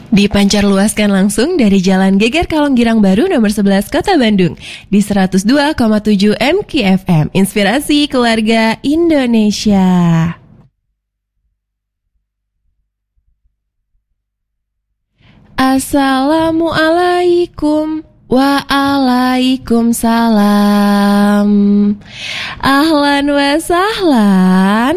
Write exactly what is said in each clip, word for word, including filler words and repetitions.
Dipancarluaskan langsung dari Jalan Geger Kalong Girang Baru nomor sebelas Kota Bandung di seratus dua koma tujuh M K F M. Inspirasi Keluarga Indonesia. Assalamualaikum. Waalaikumsalam. Ahlan wa sahlan.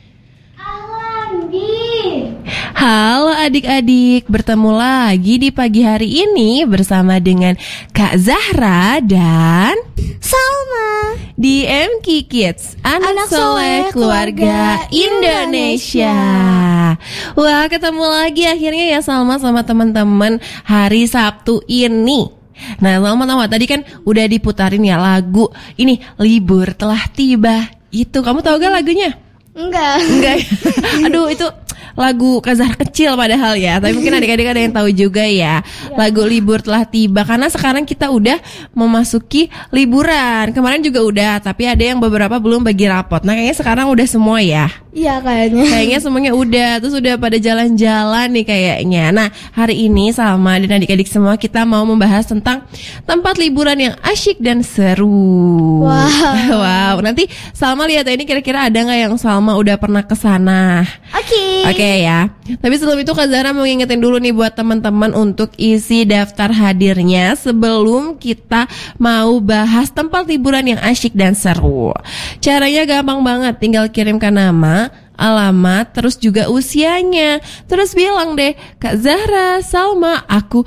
Ahlan, Bi. Halo adik-adik, bertemu lagi di pagi hari ini bersama dengan Kak Zahra dan Salma di M K Kids, Anak, Anak Soleh Soleh Keluarga Keluarga Indonesia. Wah, ketemu lagi akhirnya ya Salma sama teman-teman hari Sabtu ini. Nah, Salma tahu tadi kan udah diputarin ya lagu ini, libur telah tiba. Itu kamu tahu gak lagunya? Enggak. Enggak. Aduh, itu lagu Kak Zahra kecil padahal ya. Tapi mungkin adik-adik ada yang tahu juga ya. Lagu libur telah tiba. Karena sekarang kita udah memasuki liburan. Kemarin juga udah, tapi ada yang beberapa belum bagi rapot. Nah, kayaknya sekarang udah semua ya. Iya kayaknya. Kayaknya semuanya udah. Terus udah pada jalan-jalan nih kayaknya. Nah, hari ini Salma dan adik-adik semua kita mau membahas tentang tempat liburan yang asyik dan seru. Wow. Wow. Nanti Salma lihat ini kira-kira ada gak yang Salma udah pernah kesana. Oke. Okay. Oke okay, ya. Tapi sebelum itu Kak Zahra mau ngingetin dulu nih buat teman-teman untuk isi daftar hadirnya sebelum kita mau bahas tempat liburan yang asyik dan seru. Caranya gampang banget, tinggal kirimkan nama, alamat, terus juga usianya. Terus bilang deh, Kak Zahra, Salma, aku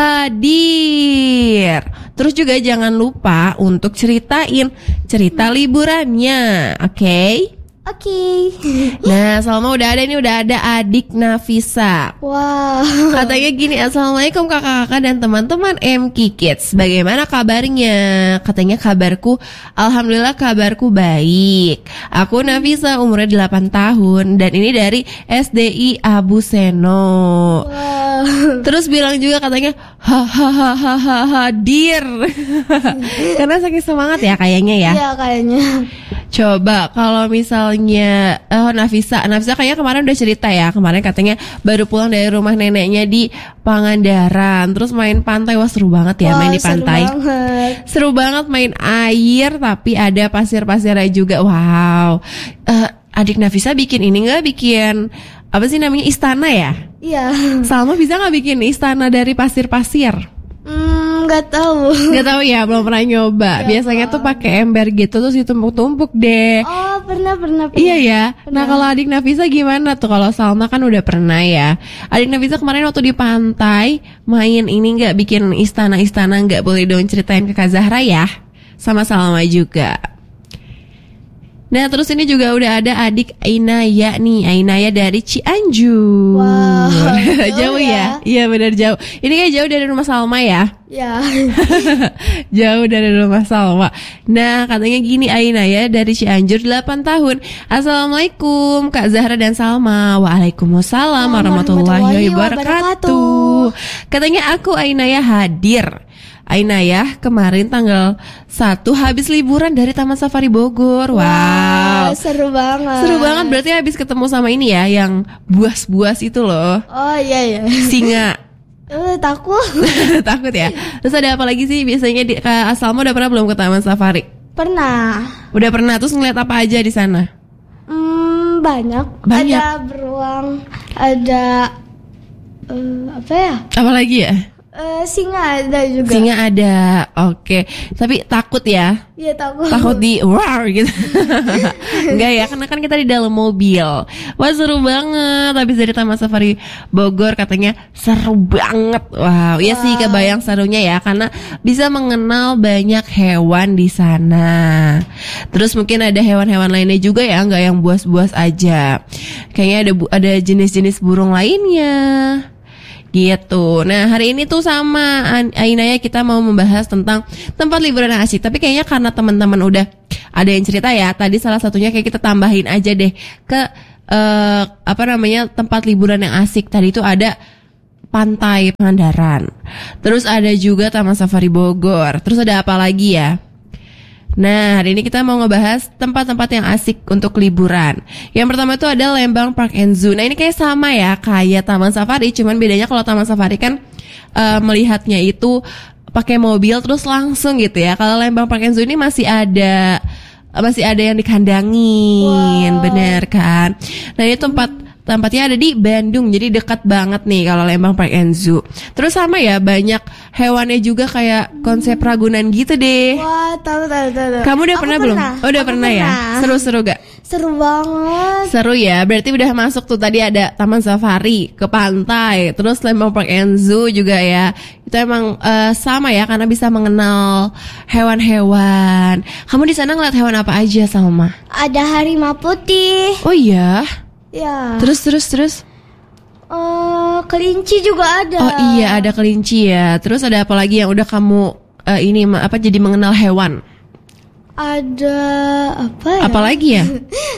hadir. Terus juga jangan lupa untuk ceritain cerita liburannya, oke? Okay? Oke. Okay. Nah, Salma udah ada nih, udah ada adik Nafisa. Wow. Katanya gini, Assalamualaikum kakak-kakak dan teman-teman M K Kids. Bagaimana kabarnya? Katanya kabarku, alhamdulillah kabarku baik. Aku Nafisa, umurnya delapan tahun dan ini dari S D I Abu Seno. Wow. Terus bilang juga katanya hahaha hadir. Karena saking semangat ya kayaknya ya. Iya kayaknya. Coba kalau misalnya oh, Nafisa, Nafisa kayaknya kemarin udah cerita ya. Kemarin katanya baru pulang dari rumah neneknya di Pangandaran. Terus main pantai, wah seru banget ya. Wah, main di pantai. Seru banget. Seru banget main air tapi ada pasir-pasirnya juga. Wow. Uh, adik Nafisa bikin ini nggak? Bikin apa sih namanya, istana ya? Iya. Salma bisa nggak bikin istana dari pasir-pasir? Hmm, nggak tahu. Nggak tahu ya, belum pernah nyoba. Gak Biasanya tahu. tuh pakai ember gitu terus ditumpuk-tumpuk deh. Oh, pernah pernah. pernah. Iya ya. Pernah. Nah, kalau adik Nafisa gimana tuh? Kalau Salma kan udah pernah ya. Adik Nafisa kemarin waktu di pantai main ini nggak, bikin istana-istana nggak? Boleh dong ceritain ke Kak Zahra ya. Sama Salma juga. Nah, terus ini juga udah ada adik Ainaya nih. Ainaya dari Cianjur. Wow, jauh, jauh ya? ya? Iya benar jauh. Ini kayak jauh dari rumah Salma ya? Ya. Jauh dari rumah Salma. Nah, katanya gini Ainaya dari Cianjur, delapan tahun. Assalamualaikum Kak Zahra dan Salma. Waalaikumsalam warahmatullahi wabarakatuh. Katanya aku Ainaya hadir. Ainaya kemarin tanggal satu habis liburan dari Taman Safari Bogor. Wow, wow, seru banget. Seru banget, berarti habis ketemu sama ini ya, yang buas-buas itu loh. Oh iya ya. Singa. Eh, takut. Takut ya. Terus ada apa lagi sih biasanya di Kak Salma udah pernah belum ke Taman Safari? Pernah. Udah pernah. Terus ngeliat apa aja di sana? Hmm, banyak. Banyak. Ada beruang, ada uh, apa ya? Apa lagi ya? Uh, singa ada juga. Singa ada, oke. Tapi takut ya? Iya takut. Takut di war gitu. Enggak ya, karena kan kita di dalam mobil. Wah seru banget. Habis dari Taman Safari Bogor katanya seru banget. Wow, iya sih kebayang serunya ya, karena bisa mengenal banyak hewan di sana. Terus mungkin ada hewan-hewan lainnya juga ya, nggak yang buas-buas aja. Kayaknya ada bu- ada jenis-jenis burung lainnya. Gitu. Nah, hari ini tuh sama Ainaya kita mau membahas tentang tempat liburan yang asik. Tapi kayaknya karena teman-teman udah ada yang cerita ya, tadi salah satunya kayak kita tambahin aja deh ke uh, apa namanya, tempat liburan yang asik. Tadi itu ada pantai Pangandaran. Terus ada juga Taman Safari Bogor. Terus ada apa lagi ya? Nah, hari ini kita mau ngebahas tempat-tempat yang asik untuk liburan. Yang pertama itu ada Lembang Park and Zoo. Nah, ini kayak sama ya, kayak Taman Safari, cuman bedanya kalau Taman Safari kan uh, melihatnya itu pakai mobil terus langsung gitu ya. Kalau Lembang Park and Zoo ini masih ada masih ada yang dikandangin, wow. Bener kan? Nah, ini tempat tempatnya ada di Bandung, jadi dekat banget nih kalau Lembang Park and Zoo. Terus sama ya, banyak hewannya juga kayak konsep Ragunan gitu deh. Wah, tahu tahu tahu. Kamu udah Aku pernah, pernah belum? Oh, udah Aku pernah, pernah ya? Seru-seru gak? Seru banget. Seru ya, berarti udah masuk tuh tadi ada Taman Safari, ke pantai, terus Lembang Park and Zoo juga ya. Itu emang uh, sama ya, karena bisa mengenal hewan-hewan. Kamu di sana ngeliat hewan apa aja, Salma? Ada harimau putih. Oh iya? Ya. Terus terus terus. Uh, kelinci juga ada. Oh iya, ada kelinci ya. Terus ada apa lagi yang udah kamu uh, ini apa jadi mengenal hewan? Ada apa ya? Apa lagi ya?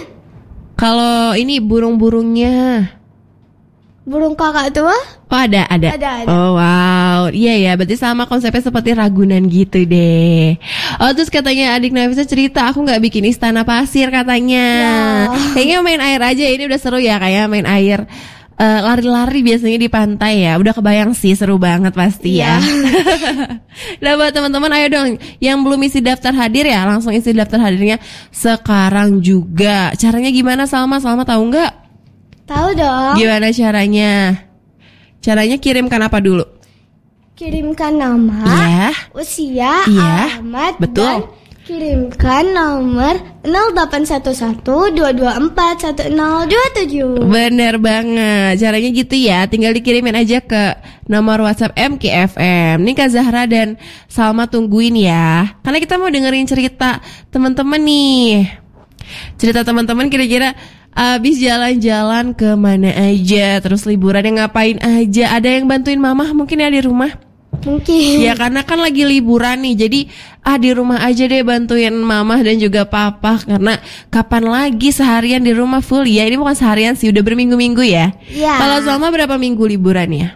Kalau ini burung-burungnya. Burung kakak tua? Oh ada, ada. Ada, ada. Oh wow, iya ya. Berarti sama konsepnya seperti Ragunan gitu deh. Oh terus katanya adik Nafisa cerita aku nggak bikin istana pasir katanya. Ya. Kayaknya main air aja, ini udah seru ya kayak main air. Uh, lari-lari biasanya di pantai ya. Udah kebayang sih, seru banget pasti ya. Nah buat teman-teman ayo dong, yang belum isi daftar hadir ya langsung isi daftar hadirnya sekarang juga. Caranya gimana Salma? Salma tahu nggak? Tahu dong. Gimana caranya? Caranya kirimkan apa dulu? Kirimkan nama, ya. usia, ya. alamat, betul. Dan kirimkan nomor nol delapan satu satu dua dua empat satu nol dua tujuh. Bener banget, caranya gitu ya. Tinggal dikirimin aja ke nomor WhatsApp M K F M. Nih Kak Zahra dan Salma tungguin ya, karena kita mau dengerin cerita teman-teman nih. Cerita teman-teman kira-kira abis jalan-jalan ke mana aja, terus liburannya ngapain aja. Ada yang bantuin mama mungkin ya di rumah? Mungkin. Ya karena kan lagi liburan nih, jadi ah di rumah aja deh bantuin mama dan juga papa. Karena kapan lagi seharian di rumah full ya. Ini bukan seharian sih, udah berminggu-minggu ya. Ya. Kalau selama berapa minggu liburannya?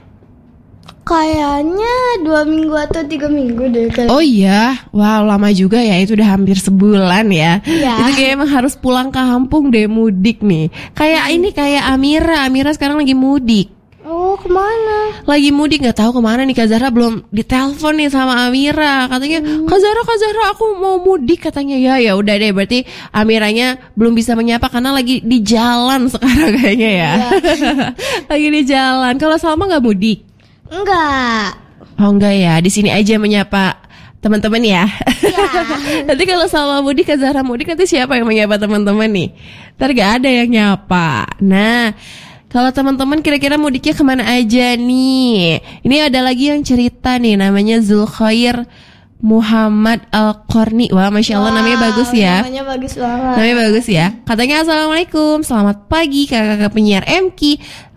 Kayaknya dua minggu atau tiga minggu deh. Oh iya, wow lama juga ya. Itu udah hampir sebulan ya. Ya. Itu kayak emang harus pulang kampung deh, mudik nih. Kayak hmm. ini kayak Amira, Amira sekarang lagi mudik. Oh kemana? Lagi mudik, nggak tahu kemana nih. Kak Zahra belum ditelepon nih sama Amira. Katanya hmm. Kak Zahra, Kak Zahra aku mau mudik katanya. Ya ya udah deh, berarti Amiranya belum bisa menyapa karena lagi di jalan sekarang kayaknya ya. Ya. Lagi di jalan. Kalau Salma nggak mudik? Enggak. Oh enggak ya, di sini aja menyapa teman-teman ya. Ya. Nanti kalau Salma mudik, Kak Zahra mudik, nanti siapa yang menyapa teman-teman nih? Ntar gak ada yang nyapa. Nah, kalau teman-teman kira-kira mudiknya kemana aja nih? Ini ada lagi yang cerita nih, namanya Zulkhair Muhammad Al-Qarni. Wah, Masya Allah, wow, namanya bagus ya. Namanya bagus banget. Namanya bagus ya. Katanya Assalamualaikum, selamat pagi kakak-kakak penyiar M K.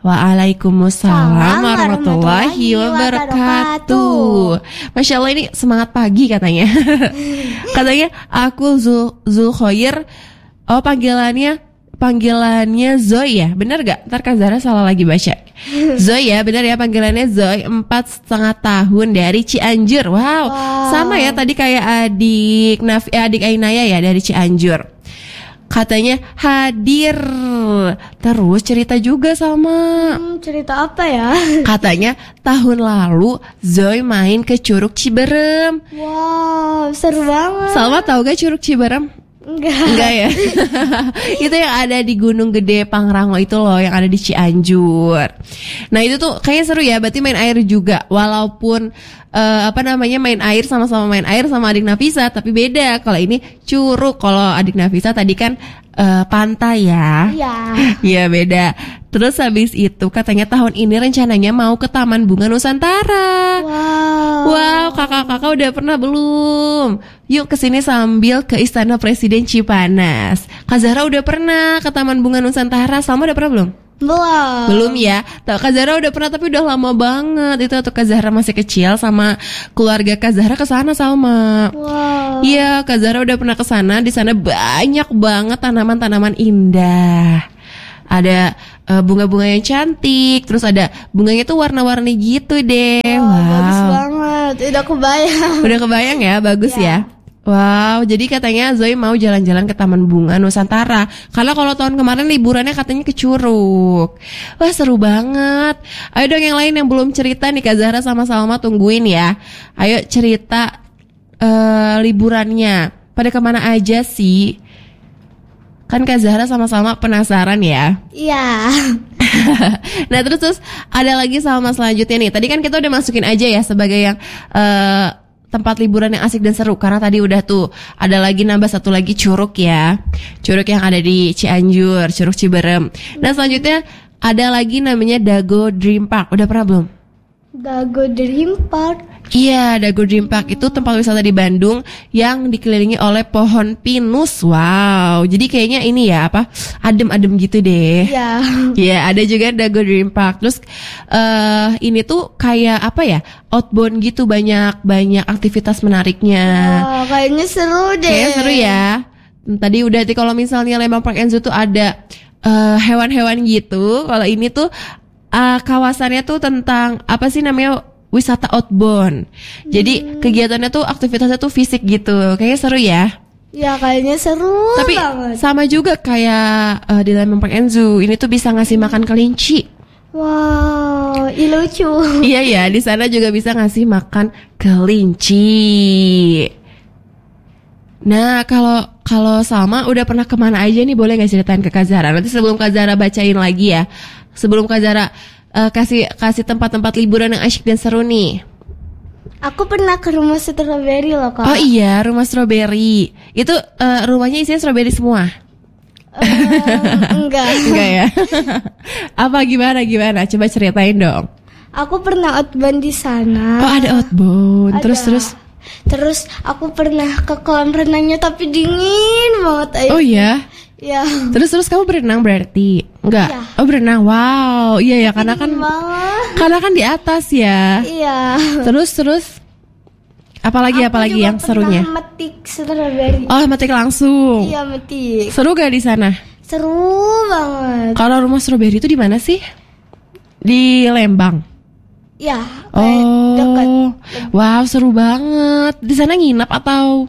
Waalaikumsalam warahmatullahi wabarakatuh. Masya Allah, ini semangat pagi katanya. Katanya aku Zul Zulkhair. Oh panggilannya Panggilannya Zoy ya, bener gak? Ntar Kak Zahra salah lagi baca. Zoy ya, bener ya panggilannya Zoy, empat setengah tahun dari Cianjur. Wow, wow. Sama ya tadi kayak adik Naf, eh, adik Ainaya ya dari Cianjur. Katanya hadir. Terus cerita juga sama. Hmm, cerita apa ya? Katanya tahun lalu Zoy main ke Curug Ciberem. Wow, seru banget. Salma tahu gak Curug Ciberem? Enggak. Enggak ya. Itu yang ada di Gunung Gede Pangrango itu loh, yang ada di Cianjur. Nah itu tuh kayaknya seru ya, berarti main air juga. Walaupun uh, apa namanya main air, sama-sama main air sama adik Nafisa, tapi beda. Kalau ini curug, kalau adik Nafisa tadi kan uh, pantai ya. Iya. Iya beda. Terus habis itu katanya tahun ini rencananya mau ke Taman Bunga Nusantara. Wow. Wow, kakak-kakak udah pernah belum? Yuk kesini sambil ke Istana Presiden Cipanas. Kak Zahra udah pernah ke Taman Bunga Nusantara. Salma udah pernah belum? Belum. Belum ya. Tuh, Kak Zahra udah pernah tapi udah lama banget. Itu waktu Kak Zahra masih kecil sama keluarga Kak Zahra ke sana Salma. Wow. Iya, Kak Zahra udah pernah ke sana. Di sana banyak banget tanaman-tanaman indah. Ada uh, bunga-bunga yang cantik, terus ada bunganya tuh warna-warni gitu deh. Wow, wow. Bagus banget. Udah kebayang. Udah kebayang ya, bagus ya. ya. Wow, jadi katanya Zoe mau jalan-jalan ke Taman Bunga Nusantara. Karena kalau tahun kemarin liburannya katanya ke Curug. Wah, seru banget. Ayo dong yang lain yang belum cerita nih, Kak Zahra sama Salma tungguin ya. Ayo cerita uh, liburannya. Pada kemana aja sih? Kan Kak Zahra sama Salma penasaran ya. Iya. Nah terus terus ada lagi Salma selanjutnya nih. Tadi kan kita udah masukin aja ya sebagai yang uh, tempat liburan yang asik dan seru, karena tadi udah tuh ada lagi nambah satu lagi Curug ya, Curug yang ada di Cianjur, Curug Ciberem. Nah selanjutnya ada lagi namanya Dago Dream Park. Udah pernah belum? Dago Dream Park. Iya, Dago Dream Park itu tempat wisata di Bandung yang dikelilingi oleh pohon pinus. Wow, jadi kayaknya ini ya apa, adem-adem gitu deh. Iya. Iya, ada juga Dago Dream Park. Terus uh, ini tuh kayak apa ya, outbound gitu, banyak banyak aktivitas menariknya. Wah, kayaknya seru deh. Kayaknya seru ya. Tadi udah, kalau misalnya Lembang Park and Zoo tuh ada uh, hewan-hewan gitu. Kalau ini tuh uh, kawasannya tuh tentang apa sih namanya, wisata outbound. Jadi hmm. kegiatannya tuh aktivitasnya tuh fisik gitu. Kayaknya seru ya. Ya kayaknya seru. Tapi banget. sama juga kayak uh, di Lembang Park and Zoo. Ini tuh bisa ngasih makan kelinci. Wow, ih lucu. Iya ya, di sana juga bisa ngasih makan kelinci. Nah kalau kalau Salma udah pernah kemana aja nih, boleh nggak ceritain ke Kak Zahra? Nanti sebelum Kak Zahra bacain lagi ya. Sebelum Kak Zahra Uh, kasih kasih tempat-tempat liburan yang asyik dan seru nih. Aku pernah ke rumah strawberry loh Kak. Oh iya, rumah strawberry. Itu uh, rumahnya isinya strawberry semua? Uh, enggak. Enggak ya. Apa gimana gimana? Coba ceritain dong. Aku pernah outbound di sana. Oh ada outbound. Ada. Terus terus. Terus aku pernah ke kolam renangnya tapi dingin banget air. Oh iya. Ya. Terus terus kamu berenang berarti? Enggak. Ya. Oh berenang. Wow. Iya ya, karena kan banget. karena kan di atas ya. Iya. Terus terus apalagi aku apalagi juga yang serunya? pernah metik strawberry. Oh, metik langsung. Iya, metik. Seru gak di sana? Seru banget. Kalau rumah strawberry itu di mana sih? Di Lembang. Ya, oh, dekat. Wow, seru banget. Di sana nginap atau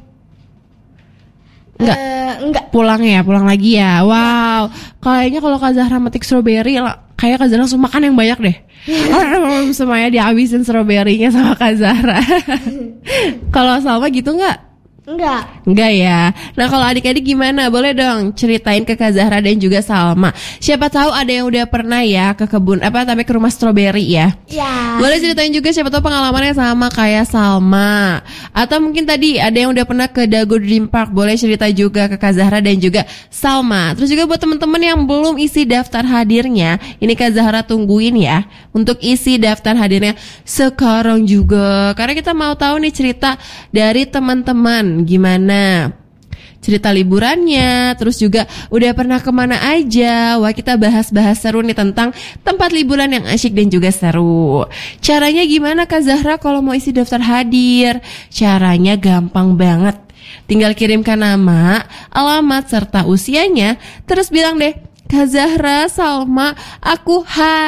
enggak? Uh, enggak. Pulang ya, pulang lagi ya. Wow, kayaknya kalau Kak Zahra metik strawberry, kayak Kak Zahra langsung makan yang banyak deh. Semuanya dihabisin strawberry-nya sama Kak Zahra. Kalau Salma gitu enggak? Enggak. Enggak ya. Nah kalau adik-adik gimana? Boleh dong ceritain ke Kak Zahra dan juga Salma. Siapa tahu ada yang udah pernah ya ke kebun apa tapi ke rumah stroberi ya. Ya. Boleh ceritain juga siapa tahu pengalamannya sama kayak Salma. Atau mungkin tadi ada yang udah pernah ke Dago Dream Park. Boleh cerita juga ke Kak Zahra dan juga Salma. Terus juga buat teman-teman yang belum isi daftar hadirnya, ini Kak Zahra tungguin ya untuk isi daftar hadirnya sekarang juga. Karena kita mau tahu nih cerita dari teman-teman. Gimana cerita liburannya, terus juga udah pernah kemana aja. Wah kita bahas-bahas seru nih tentang tempat liburan yang asyik dan juga seru. Caranya gimana Kak Zahra kalau mau isi daftar hadir? Caranya gampang banget. Tinggal kirimkan nama, alamat, serta usianya. Terus bilang deh, Kak Zahra, Salma, aku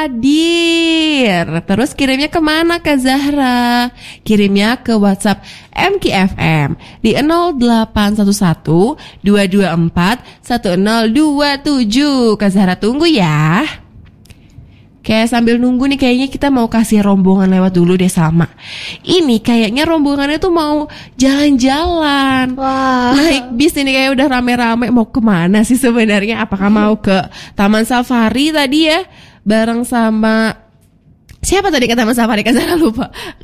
hadir. Terus kirimnya kemana Kak Zahra? Kirimnya ke WhatsApp M K F M di nol delapan satu satu dua dua empat satu nol dua tujuh. Kak Zahra tunggu ya. Kayak sambil nunggu nih kayaknya kita mau kasih rombongan lewat dulu deh Salma. Ini kayaknya rombongannya tuh mau jalan-jalan. Wah. Naik bis ini kayak udah rame-rame. Mau kemana sih sebenarnya? Apakah mau ke Taman Safari tadi ya? Bareng sama siapa tadi ke Taman Safari? Kan saya lupa.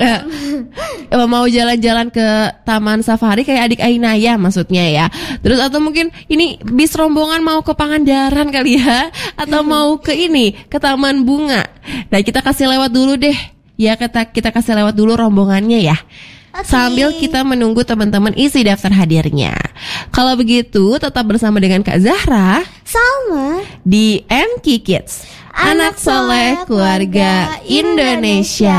Mau jalan-jalan ke Taman Safari kayak adik Ainaya maksudnya ya. Terus atau mungkin ini bis rombongan mau ke Pangandaran kali ya, atau mau ke ini ke Taman Bunga. Nah kita kasih lewat dulu deh. Ya kita kita kasih lewat dulu rombongannya ya. Okay. Sambil kita menunggu teman-teman isi daftar hadirnya. Kalau begitu tetap bersama dengan Kak Zahra, Salma di M K Kids, Anak Soleh Keluarga Indonesia.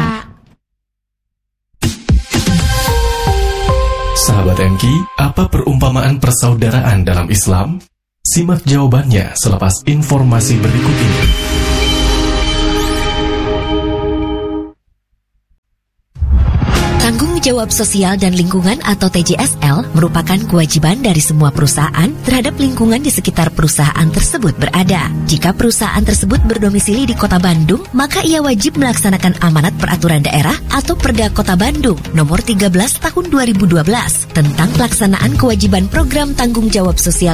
Sahabat M K, apa perumpamaan persaudaraan dalam Islam? Simak jawabannya selepas informasi berikut ini. Tanggung jawab sosial dan lingkungan atau T J S L merupakan kewajiban dari semua perusahaan terhadap lingkungan di sekitar perusahaan tersebut berada. Jika perusahaan tersebut berdomisili di Kota Bandung, maka ia wajib melaksanakan amanat peraturan daerah atau Perda Kota Bandung nomor tiga belas tahun dua ribu dua belas tentang pelaksanaan kewajiban program tanggung jawab sosial